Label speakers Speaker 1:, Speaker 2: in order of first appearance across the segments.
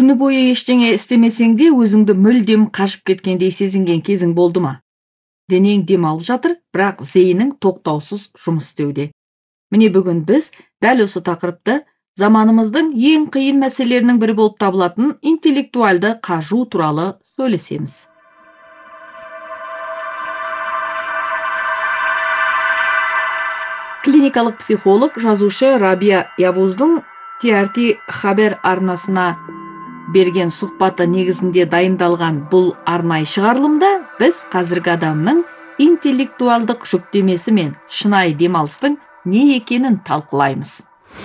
Speaker 1: Күні бойы ештеңе істемесең де өзіңді мүлдем қашып кеткендей сезінген кезің болды ма? Денең дем алып жатыр, бірақ зейінің тоқтаусыз жұмыс істеуде. Міне бүгін біз дәл осы тақырыпты заманымыздың ең қиын мәселелерінің бірі болып табылатын интеллектуалды қажу туралы сөйлесеміз. Клиникалық психолог, жазушы Рабия Явуздың TRT хабар арнасына берген сұхбаты негізінде дайындалған бұл арнайы шығарылымда біз қазіргі адамның интеллектуалдық жүктемесі мен шынайы демалыстың не екенін талқылаймыз.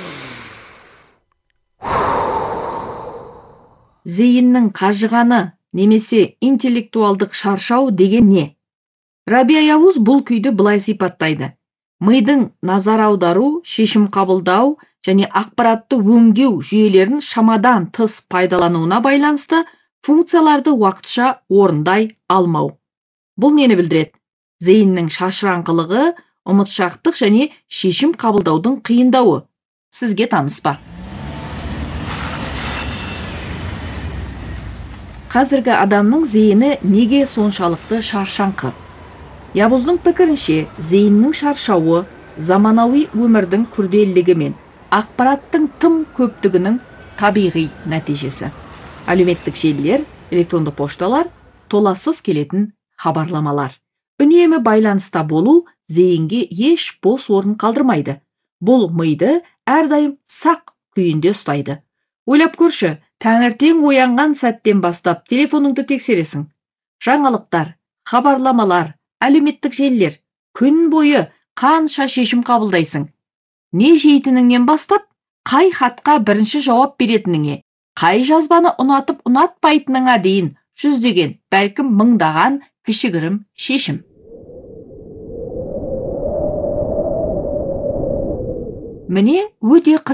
Speaker 1: Зейіннің қажығаны немесе интеллектуалдық шаршау деген не? Рабия Явуз бұл күйді былай сипаттайды. Мидың назар аудару, шешім қабылдау және ақпаратты өңдеу жүйелерін шамадан тыс пайдалануына байланысты функцияларды уақытша орындай алмау. Бұл нені білдіреді? Зейіннің шашыраңқылығы, ұмытшақтық және шешім қабылдаудың қиындауы. Сізге таныс па? Қазіргі адамның зейіні неге соншалықты шаршаңқы? Явуздың пікірінше, зейіннің шаршауы заманауи өмірдің күрделілігі мен ақпараттың тым көптігінің табиғи нәтижесі. Әлеуметтік желілер, электронды пошталар, толассыз келетін хабарламалар. Үнемі байланыста болу зейінге еш бос орын қалдырмайды. Бұл миды әрдайым сақ күйінде ұстайды. Ойлап көрші, таңертең оянған сәттен бастап телефоныңды тексересің. Жаңалықтар, хабарламалар, әлеуметтік желілер, күн бойы қанша шешім қабылдайсың? Не жейтініңнен бастап, қай хатқа бірінші жауап беретініңе, қай жазбаны ұнатып ұнатпайтыныңа дейін жүздеген, бәлкім мыңдаған кішігірім шешім. Міне өте